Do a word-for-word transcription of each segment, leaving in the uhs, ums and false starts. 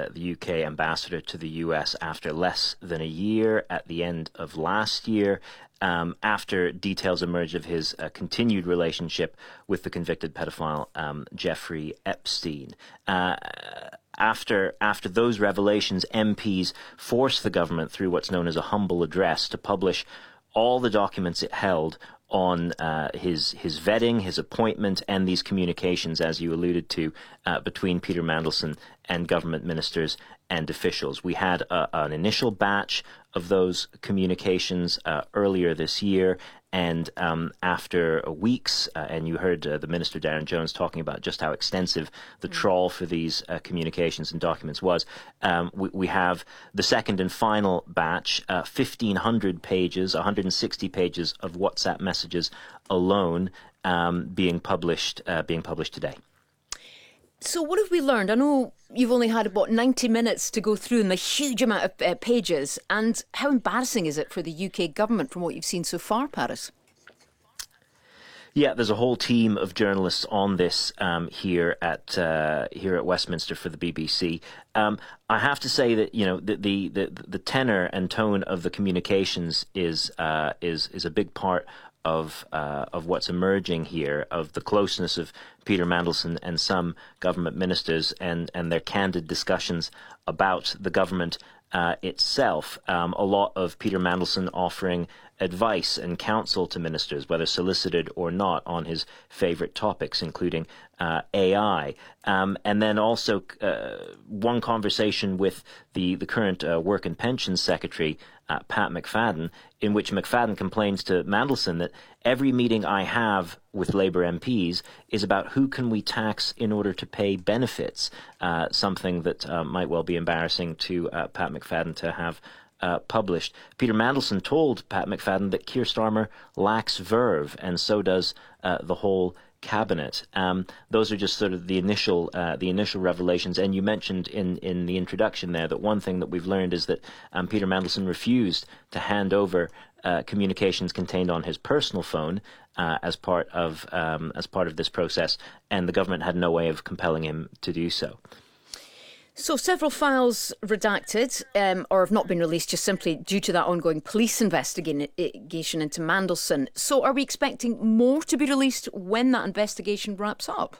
uh, the U K ambassador to the U S after less than a year at the end of last year, um, after details emerged of his uh, continued relationship with the convicted pedophile um, Jeffrey Epstein. Uh, After after those revelations, M Ps forced the government through what's known as a humble address to publish all the documents it held on uh, his his vetting, his appointment, and these communications, as you alluded to, uh, between Peter Mandelson and government ministers and officials. We had a, an initial batch of those communications uh, earlier this year, and um, after weeks, uh, and you heard uh, the Minister Darren Jones talking about just how extensive the trawl for these uh, communications and documents was, um, we, we have the second and final batch, uh, fifteen hundred pages, one hundred sixty pages of WhatsApp messages alone, um, being published, uh, being published today. So what have we learned? I know you've only had about ninety minutes to go through and a huge amount of uh, pages. And how embarrassing is it for the U K government from what you've seen so far, Paris? Yeah, there's a whole team of journalists on this um, here at uh, here at Westminster for the B B C. Um, I have to say that you know the, the the the tenor and tone of the communications is uh, is is a big part of uh, of what's emerging here, of the closeness of Peter Mandelson and some government ministers, and and their candid discussions about the government uh, itself. Um, a lot of Peter Mandelson offering advice and counsel to ministers, whether solicited or not, on his favorite topics, including uh, A I. Um, and then also uh, one conversation with the, the current uh, Work and Pensions Secretary, uh, Pat McFadden, in which McFadden complains to Mandelson that every meeting I have with Labour M Ps is about who can we tax in order to pay benefits, uh, something that uh, might well be embarrassing to uh, Pat McFadden to have Uh, published. Peter Mandelson told Pat McFadden that Keir Starmer lacks verve, and so does uh, the whole cabinet. Um, those are just sort of the initial uh, the initial revelations. And you mentioned in, in the introduction there that one thing that we've learned is that um, Peter Mandelson refused to hand over uh, communications contained on his personal phone uh, as part of um, as part of this process, and the government had no way of compelling him to do so. So several files redacted um, or have not been released just simply due to that ongoing police investigation into Mandelson. So are we expecting more to be released when that investigation wraps up?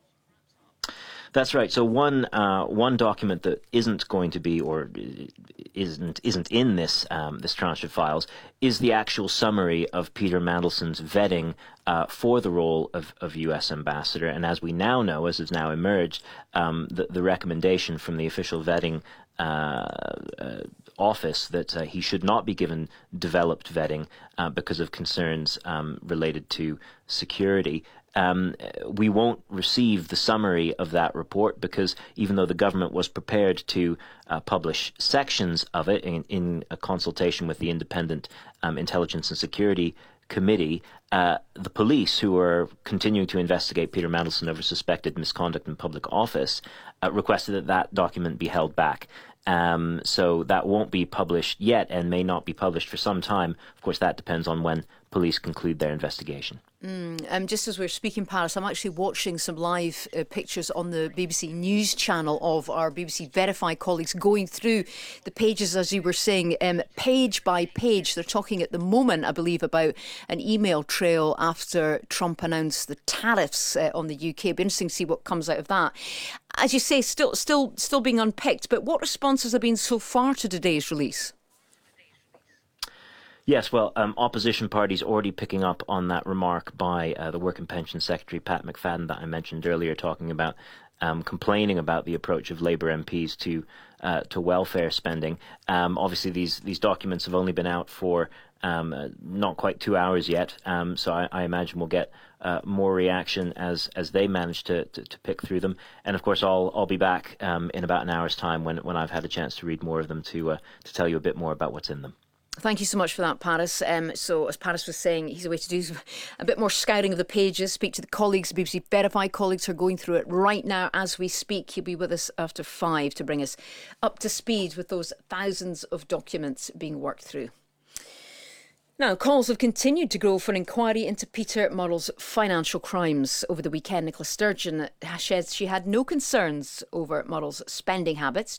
That's right. So one uh, one document that isn't going to be or isn't isn't in this um, this tranche of files is the actual summary of Peter Mandelson's vetting uh, for the role of, of U S ambassador. And as we now know, as has now emerged, um, the, the recommendation from the official vetting uh, uh, office that uh, he should not be given developed vetting uh, because of concerns um, related to security. Um, we won't receive the summary of that report because even though the government was prepared to uh, publish sections of it in, in a consultation with the Independent um, Intelligence and Security Committee, uh, the police, who are continuing to investigate Peter Mandelson over suspected misconduct in public office, uh, requested that that document be held back. Um, so that won't be published yet and may not be published for some time. Of course, that depends on when police conclude their investigation. Mm, um, just as we're speaking, Paris, I'm actually watching some live uh, pictures on the B B C News channel of our B B C Verify colleagues going through the pages, as you were saying, um, page by page. They're talking at the moment, I believe, about an email trail after Trump announced the tariffs uh, on the U K. It'll be interesting to see what comes out of that. As you say, still, still, still being unpicked. But what responses have been so far to today's release? Yes, well, um, opposition parties already picking up on that remark by uh, the Work and Pensions Secretary, Pat McFadden, that I mentioned earlier, talking about um, complaining about the approach of Labour M Ps to uh, to welfare spending. Um, obviously, these these documents have only been out for um, uh, not quite two hours yet, um, so I, I imagine we'll get uh, more reaction as as they manage to, to, to pick through them. And of course, I'll I'll be back um, in about an hour's time when when I've had a chance to read more of them to uh, to tell you a bit more about what's in them. Thank you so much for that, Paris. Um, so, as Paris was saying, he's away to do a bit more scouting of the pages, speak to the colleagues, B B C Verify colleagues who are going through it right now as we speak. He'll be with us after five to bring us up to speed with those thousands of documents being worked through. Now, calls have continued to grow for an inquiry into Peter Murrell's financial crimes. Over the weekend, Nicola Sturgeon said she had no concerns over Murrell's spending habits,